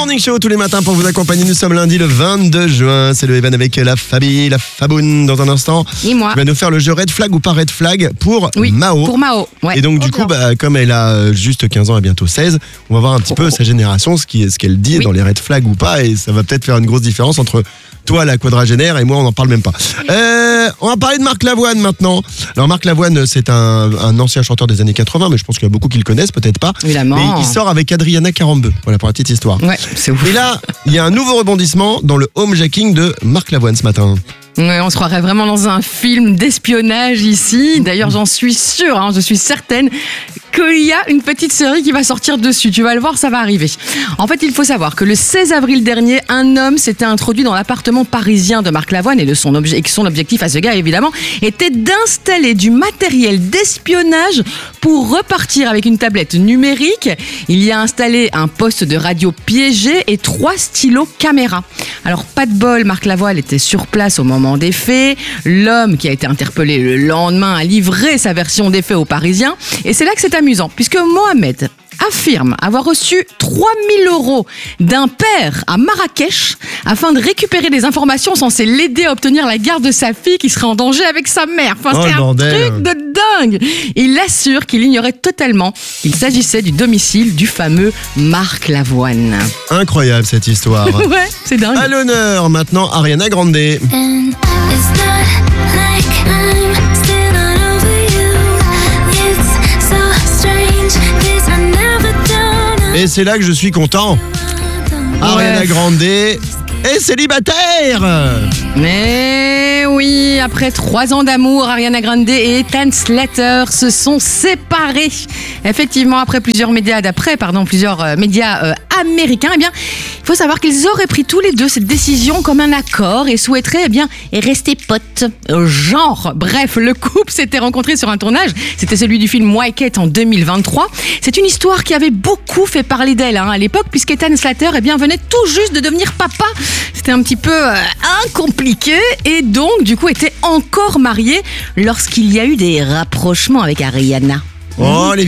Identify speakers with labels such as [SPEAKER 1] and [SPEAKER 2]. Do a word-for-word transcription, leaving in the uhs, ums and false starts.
[SPEAKER 1] Morning Show tous les matins pour vous accompagner. Nous sommes lundi le vingt-deux juin. C'est le Evan avec la Fabi, la Faboune dans un instant.
[SPEAKER 2] Et moi.
[SPEAKER 1] Tu vas nous faire le jeu Red Flag ou pas Red Flag pour
[SPEAKER 2] oui,
[SPEAKER 1] Mao.
[SPEAKER 2] Pour Mao. Ouais.
[SPEAKER 1] Et donc du coup, bah, comme elle a juste quinze ans et bientôt seize, on va voir un petit peu sa génération, ce qui- ce qu'elle dit
[SPEAKER 2] Oui.
[SPEAKER 1] dans les Red Flags ou pas. Et ça va peut-être faire une grosse différence entre toi, la quadragénaire, et moi, on n'en parle même pas. Euh, on va parler de Marc Lavoine maintenant. Alors Marc Lavoine, c'est un, un ancien chanteur des années quatre-vingts, mais je pense qu'il y a beaucoup qui le connaissent, peut-être pas.
[SPEAKER 2] Évidemment.
[SPEAKER 1] Mais il sort avec Adriana Carambeu. Voilà pour la petite histoire.
[SPEAKER 2] Ouais, c'est ouf.
[SPEAKER 1] Et là, il y a un nouveau rebondissement dans le homejacking de Marc Lavoine ce matin.
[SPEAKER 2] Ouais, on se croirait vraiment dans un film d'espionnage ici. D'ailleurs, j'en suis sûre, hein, je suis certaine qu'il y a une petite série qui va sortir dessus. Tu vas le voir, ça va arriver. En fait, il faut savoir que le seize avril dernier, un homme s'était introduit dans l'appartement parisien de Marc Lavoine et de son, obje- et que son objectif à ce gars, évidemment, était d'installer du matériel d'espionnage pour repartir avec une tablette numérique. Il y a installé un poste de radio piégé et trois stylos caméra. Alors, pas de bol, Marc Lavoine était sur place au moment des faits. L'homme qui a été interpellé le lendemain a livré sa version des faits aux Parisiens. Et c'est là que c'est amusant, puisque Mohamed affirme avoir reçu trois mille euros d'un père à Marrakech afin de récupérer des informations censées l'aider à obtenir la garde de sa fille qui serait en danger avec sa mère. Enfin,
[SPEAKER 1] Oh,
[SPEAKER 2] c'est
[SPEAKER 1] le
[SPEAKER 2] un
[SPEAKER 1] bordel.
[SPEAKER 2] truc de dingue. Il assure qu'il ignorait totalement qu'il s'agissait du domicile du fameux Marc Lavoine.
[SPEAKER 1] Incroyable cette histoire.
[SPEAKER 2] Ouais, c'est dingue.
[SPEAKER 1] À l'honneur maintenant, Ariana Grande.
[SPEAKER 3] And it's not like I'm still not over you. It's so strange, this I've never done.
[SPEAKER 1] Et c'est là que je suis content. Ariana Grande est célibataire.
[SPEAKER 2] Mais oui, après trois ans d'amour, Ariana Grande et Ethan Slater se sont séparés. Effectivement, après plusieurs médias, d'après pardon, plusieurs euh, médias euh, américains, eh bien, il faut savoir qu'ils auraient pris tous les deux cette décision comme un accord et souhaiteraient eh bien rester potes. Genre, bref, le couple s'était rencontré sur un tournage. C'était celui du film Wicked en deux mille vingt-trois. C'est une histoire qui avait beaucoup fait parler d'elle hein, à l'époque, puisqu'Ethan Slater eh bien venait tout juste de devenir papa. C'était un petit peu euh, compliqué et donc du coup était encore marié lorsqu'il y a eu des rapprochements avec Ariana.
[SPEAKER 1] Oh, les